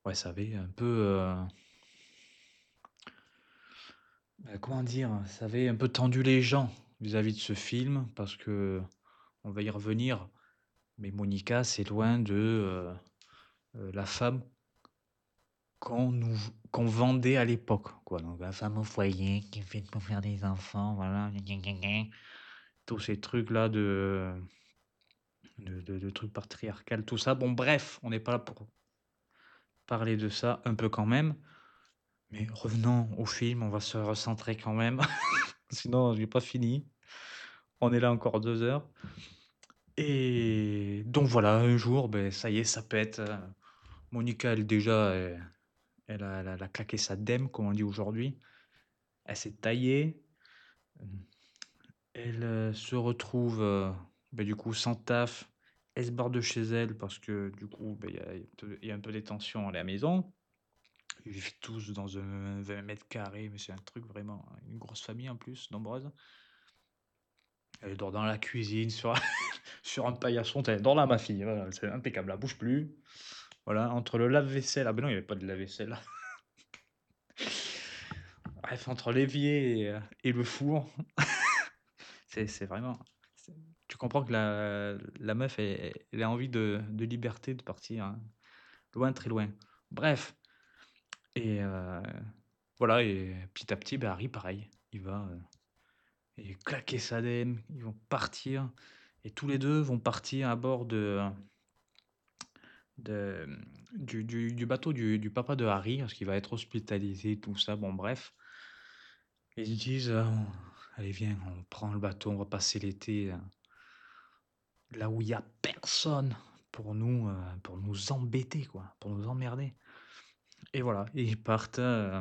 ouais, ça avait un peu, comment dire? Ça avait un peu tendu les gens vis-à-vis de ce film parce que on va y revenir, mais Monica, c'est loin de, la femme qu'on vendait à l'époque, quoi. Donc la femme au foyer qui fait pour faire des enfants, voilà, gna gna gna gna. Tous ces trucs-là de trucs patriarcal, tout ça. Bon bref, on n'est pas là pour parler de ça, un peu quand même, mais revenons au film, on va se recentrer quand même, sinon j'ai pas fini. On est là encore 2 heures et donc voilà, un jour, beh, ça y est, ça pète, Monica, elle déjà, elle a claqué sa dème, comme on dit aujourd'hui. Elle s'est taillée, hem, elle, se retrouve, du coup sans taf. Elle se barre de chez elle parce que du coup, il y a un peu des tensions à la maison. Ils vivent tous dans un 20 m², mais c'est un truc vraiment une grosse famille en plus, nombreuse. Elle dort dans la cuisine sur sur un paillasson, tu «Dors là ma fille», voilà, c'est impeccable, elle bouge plus. Voilà, entre le lave-vaisselle ah ben non, il y avait pas de lave-vaisselle. Bref, entre l'évier et le four, c'est vraiment c'est tu comprends que la meuf, elle a envie de liberté, de partir, loin, très loin. Bref et voilà et petit à petit, bah, Harry pareil, il va, et claquer sa dème, ils vont partir et tous les 2 vont partir à bord du bateau du papa de Harry, parce qu'il va être hospitalisé, tout ça, bon bref. Ils se disent: «Allez viens, on prend le bateau, on va passer l'été, là où il y a personne pour nous embêter quoi, pour nous emmerder» et voilà, et ils partent,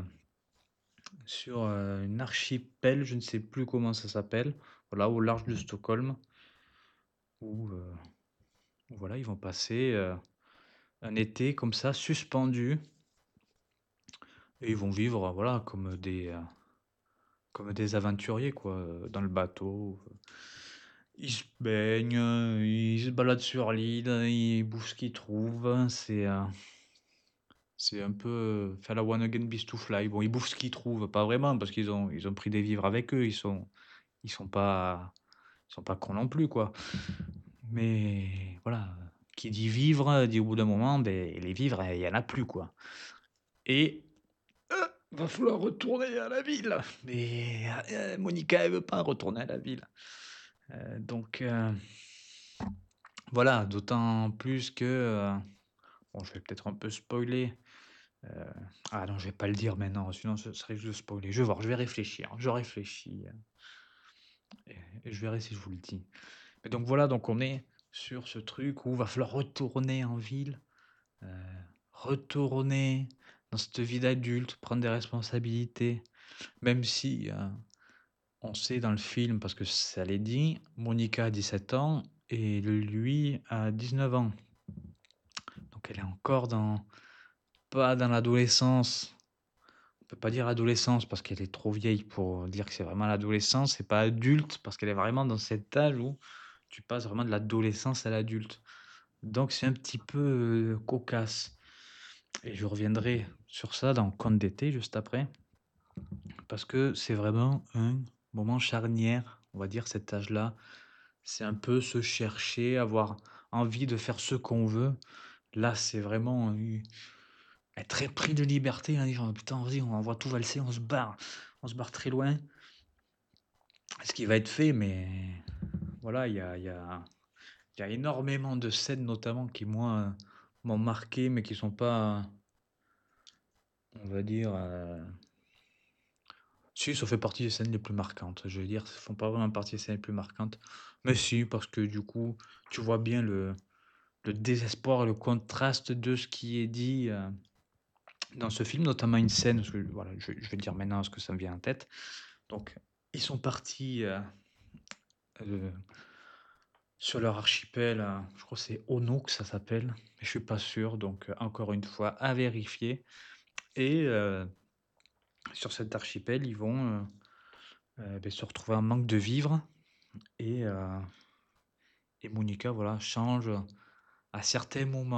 sur, une archipel, je ne sais plus comment ça s'appelle, voilà, au large de Stockholm où, voilà, ils vont passer, un été comme ça suspendu et ils vont vivre, voilà, comme des aventuriers quoi, dans le bateau, ils se baignent, ils se baladent sur l'île, ils bouffent ce qu'ils trouvent, c'est un peu, enfin la One Again Beast to Fly. Bon, ils bouffent ce qu'ils trouvent, pas vraiment parce qu'ils ont pris des vivres avec eux, ils sont pas cons non plus quoi. Mais voilà, qui dit vivre, dit au bout d'un moment, beh, les vivres, il y en a plus quoi et va falloir retourner à la ville. Mais, Monica, elle veut pas retourner à la ville. Donc, voilà, d'autant plus que, bon, je vais peut-être un peu spoiler, heu, ah non, je vais pas le dire maintenant, sinon ce risque de spoiler. Je vais voir, je vais réfléchir, je réfléchis, et je verrai si je vous le dis. Mais donc voilà, donc on est sur ce truc où va falloir retourner en ville, heu, retourner dans cette vie d'adulte, prendre des responsabilités, même si, on sait dans le film, parce que ça l'est dit, Monica a 17 ans et lui a 19 ans. Donc elle est encore pas dans l'adolescence. On peut pas dire adolescence parce qu'elle est trop vieille pour dire que c'est vraiment l'adolescence. C'est pas adulte parce qu'elle est vraiment dans cet âge où tu passes vraiment de l'adolescence à l'adulte. Donc c'est un petit peu, cocasse et je reviendrai sur ça dans Conte d'été juste après, parce que c'est vraiment un moment charnière, on va dire cet âge-là. C'est un peu se chercher, avoir envie de faire ce qu'on veut. Là, c'est vraiment être très pris de liberté, hein, dire: «Putain, vas-y, on envoie tout valser, on se barre très loin». Ce qui va être fait, mais voilà, il y a énormément de scènes notamment qui moi, m'ont marqué, mais qui sont pas, on va dire, si ça fait partie des scènes les plus marquantes. Je veux dire, ça font pas vraiment partie des scènes les plus marquantes, mais si, parce que du coup, tu vois bien le désespoir et le contraste de ce qui est dit, dans ce film, notamment une scène, parce que voilà, je vais le dire maintenant parce que ça me vient en tête. Donc, ils sont partis, heu, sur leur archipel, je crois que c'est Ono que ça s'appelle, mais je suis pas sûr, donc encore une fois à vérifier et sur cet archipel, ils vont, se retrouver en manque de vivres et Monica, voilà, change à certains moments.